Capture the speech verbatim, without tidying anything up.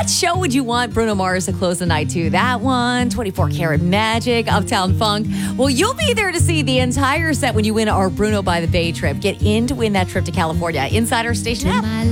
What show would you want Bruno Mars to close the night to? That one, twenty-four Karat Magic, Uptown Funk. Well, you'll be there to see the entire set when you win our Bruno by the Bay trip. Get in to win that trip to California. Inside our station app.